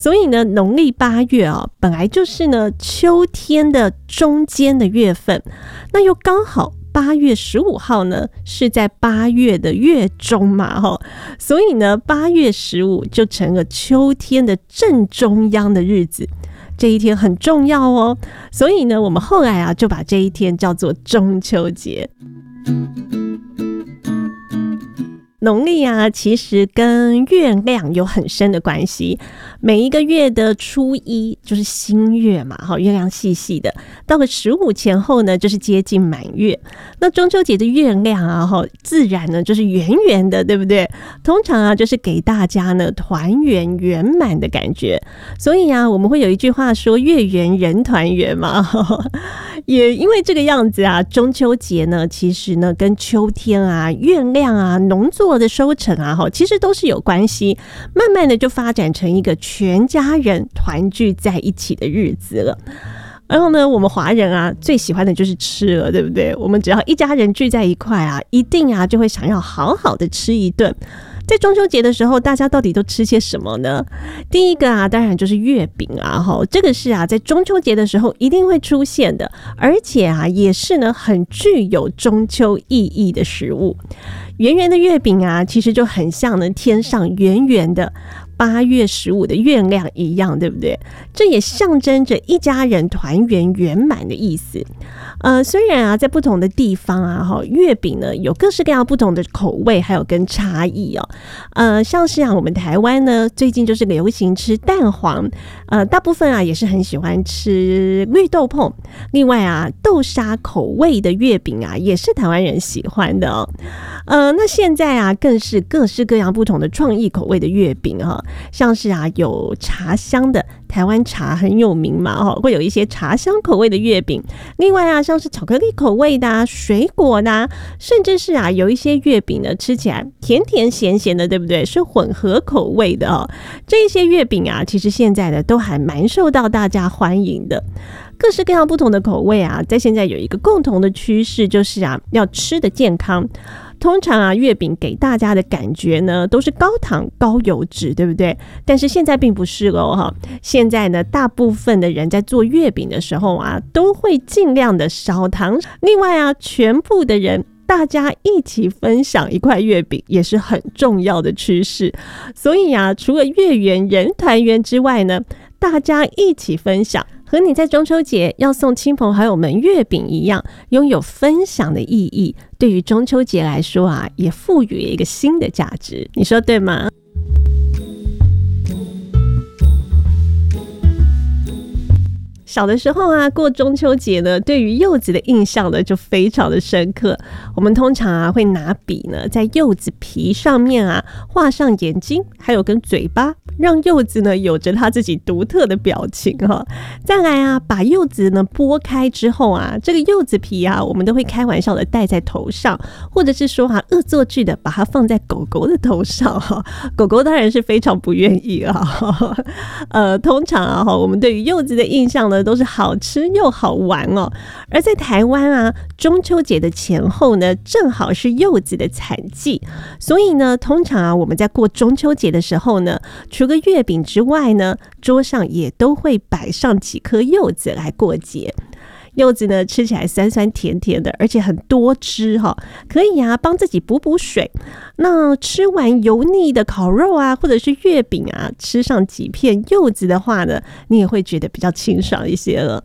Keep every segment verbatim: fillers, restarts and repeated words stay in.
所以呢，农历八月啊，本来就是呢秋天的中间的月份，那又刚好八月十五号呢是在八月的月中嘛，吼，所以呢八月十五就成了秋天的正中央的日子。这一天很重要哦，所以呢，我们后来啊就把这一天叫做中秋节。农历啊，其实跟月亮有很深的关系。每一个月的初一就是新月嘛，月亮细细的，到了十五前后呢，就是接近满月。那中秋节的月亮啊，自然呢就是圆圆的，对不对？通常啊，就是给大家呢团圆圆满的感觉。所以啊，我们会有一句话说“月圆人团圆”嘛。也因为这个样子啊，中秋节呢，其实呢跟秋天啊、月亮啊、农作的收成啊，其实都是有关系。慢慢的就发展成一个全家人团聚在一起的日子了。然后呢，我们华人啊最喜欢的就是吃了，对不对？我们只要一家人聚在一块啊，一定啊就会想要好好的吃一顿。在中秋节的时候，大家到底都吃些什么呢？第一个啊，当然就是月饼啊，这个是啊，在中秋节的时候一定会出现的，而且啊，也是呢很具有中秋意义的食物。圆圆的月饼啊，其实就很像呢天上圆圆的八月十五的月亮一样，对不对？这也象征着一家人团圆圆满的意思。呃，虽然啊，在不同的地方啊，月饼呢有各式各样不同的口味，还有跟差异哦。呃，像是啊，我们台湾呢最近就是流行吃蛋黄，呃，大部分啊也是很喜欢吃绿豆椪。另外啊，豆沙口味的月饼啊，也是台湾人喜欢的哦。呃，那现在啊，更是各式各样不同的创意口味的月饼哈、哦，像是啊有茶香的，台湾茶很有名嘛，哈，会有一些茶香口味的月饼。另外啊，像是巧克力口味的、啊、水果的、啊，甚至是啊有一些月饼呢，吃起来甜甜咸咸的，对不对？是混合口味的哦。这些月饼啊，其实现在呢都还蛮受到大家欢迎的。各式各样不同的口味啊，在现在有一个共同的趋势，就是啊要吃的健康。通常啊，月饼给大家的感觉呢，都是高糖高油脂，对不对？但是现在并不是哦，哈。现在呢，大部分的人在做月饼的时候啊，都会尽量的少糖。另外啊，全部的人大家一起分享一块月饼，也是很重要的趋势。所以啊，除了月圆人团圆之外呢，大家一起分享，和你在中秋节要送亲朋好友们月饼一样，拥有分享的意义。对于中秋节来说啊，也赋予一个新的价值，你说对吗？小的时候啊，过中秋节呢，对于柚子的印象呢就非常的深刻。我们通常啊会拿笔呢在柚子皮上面啊画上眼睛，还有跟嘴巴，让柚子呢有着它自己独特的表情哈。再来啊，把柚子呢剥开之后啊，这个柚子皮啊，我们都会开玩笑的戴在头上，或者是说啊恶作剧的把它放在狗狗的头上哈。狗狗当然是非常不愿意啊。呃，通常啊，我们对于柚子的印象呢，都是好吃又好玩哦。而在台湾啊，中秋节的前后呢，正好是柚子的产季，所以呢，通常啊，我们在过中秋节的时候呢，除了月饼之外呢，桌上也都会摆上几颗柚子来过节。柚子呢，吃起来酸酸甜甜的，而且很多汁哈，可以啊帮自己补补水。那吃完油腻的烤肉啊，或者是月饼啊，吃上几片柚子的话呢，你也会觉得比较清爽一些了。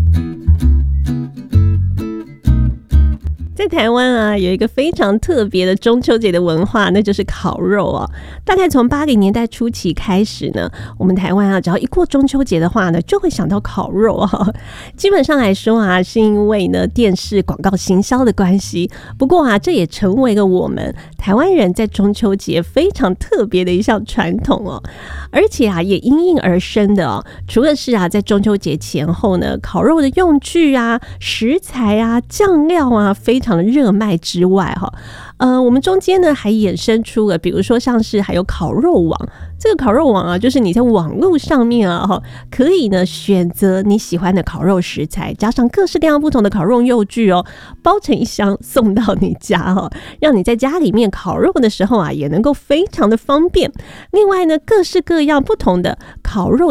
在台湾啊，有一个非常特别的中秋节的文化，那就是烤肉哦。大概从八零年代初期开始呢，我们台湾啊，只要一过中秋节的话呢，就会想到烤肉哦。基本上来说啊，是因为呢电视广告行销的关系。不过啊，这也成为了我们台湾人在中秋节非常特别的一项传统哦。而且啊，也因应而生的哦。除了是啊，在中秋节前后呢，烤肉的用具啊、食材啊、酱料啊，非常的热卖之外哈， 呃，我们中间呢还衍生出了，比如说像是还有烤肉网，这个烤肉网啊，就是你在网络上面啊，可以呢选择你喜欢的烤肉食材，加上各式各样不同的烤肉用具哦，包成一箱送到你家哦，让你在家里面烤肉的时候啊，也能够非常的方便。另外呢，各式各样不同的烤肉